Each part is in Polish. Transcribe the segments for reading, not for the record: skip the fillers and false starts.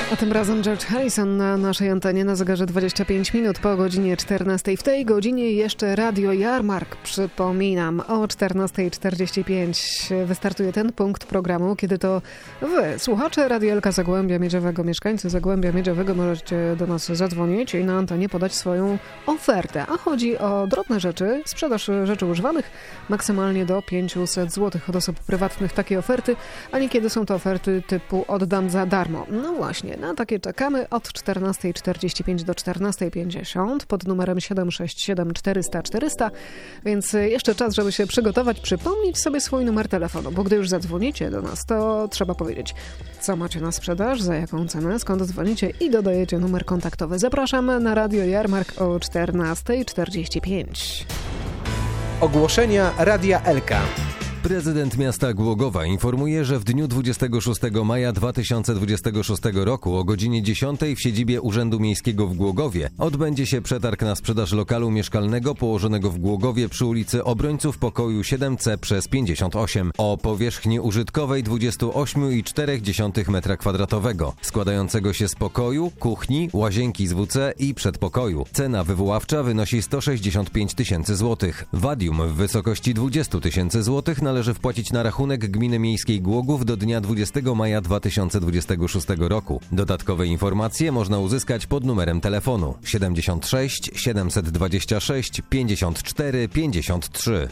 A tym razem George Harrison na naszej antenie na zegarze 25 minut po godzinie 14. W tej godzinie jeszcze Radio Jarmark. Przypominam, o 14:45 wystartuje ten punkt programu, kiedy to wy, słuchacze Radio Elka Zagłębia Miedziowego, mieszkańcy Zagłębia Miedziowego, możecie do nas zadzwonić i na antenie podać swoją ofertę. A chodzi o drobne rzeczy, sprzedaż rzeczy używanych maksymalnie do 500 zł od osób prywatnych. Takie oferty, a niekiedy są to oferty typu oddam za darmo. No właśnie. Na takie czekamy od 14:45 do 14:50 pod numerem 767 400 400, więc jeszcze czas, żeby się przygotować, przypomnieć sobie swój numer telefonu, bo gdy już zadzwonicie do nas, to trzeba powiedzieć, co macie na sprzedaż, za jaką cenę, skąd dzwonicie i dodajecie numer kontaktowy. Zapraszamy na Radio Jarmark o 14:45. Ogłoszenia Radia Elka. Prezydent miasta Głogowa informuje, że w dniu 26 maja 2026 roku o godzinie 10 w siedzibie Urzędu Miejskiego w Głogowie odbędzie się przetarg na sprzedaż lokalu mieszkalnego położonego w Głogowie przy ulicy Obrońców Pokoju 7C przez 58 o powierzchni użytkowej 28,4 m2, składającego się z pokoju, kuchni, łazienki z WC i przedpokoju. Cena wywoławcza wynosi 165 tysięcy złotych. Wadium w wysokości 20 tysięcy złotych należy wpłacić na rachunek Gminy Miejskiej Głogów do dnia 20 maja 2026 roku. Dodatkowe informacje można uzyskać pod numerem telefonu 76 726 54 53.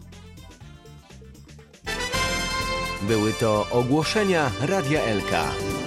Były to ogłoszenia Radia Elka.